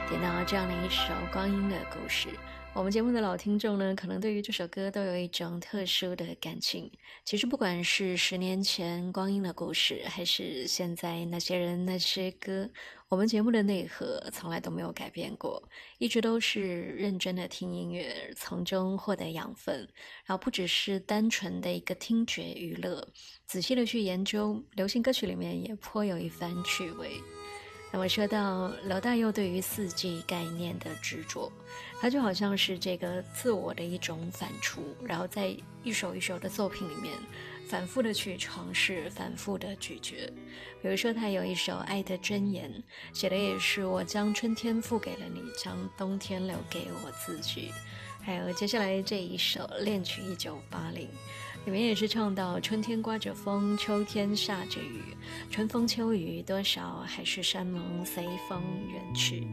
点到这样的一首光阴的故事。我们节目的老听众呢，可能对于这首歌都有一种特殊的感情。其实不管是10年前光阴的故事，还是现在那些人那些歌，我们节目的内核从来都没有改变过，一直都是认真的听音乐，从中获得养分，然后不只是单纯的一个听觉娱乐，仔细的去研究流行歌曲里面也颇有一番趣味。那么说到罗大佑对于四季概念的执着，他就好像是这个自我的一种反刍，然后在一首一首的作品里面反复的去尝试，反复的咀嚼。比如说他有一首《爱的箴言》，写的也是我将春天付给了你，将冬天留给我自己。还有接下来这一首《恋曲1980》，里面也是唱到春天刮着风，秋天下着雨，春风秋雨多少还是山盟随风远去。